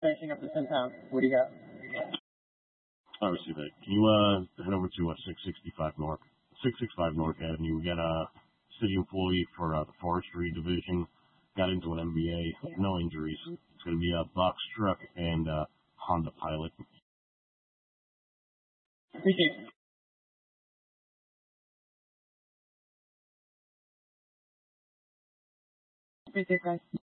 Finishing up the 10 pound. What do you got? I received it. Can you head over to 665 North Avenue? We got a city employee for the forestry division. Got into an MBA. No injuries. It's going to be a box truck and Honda Pilot. Appreciate it. Appreciate it, guys.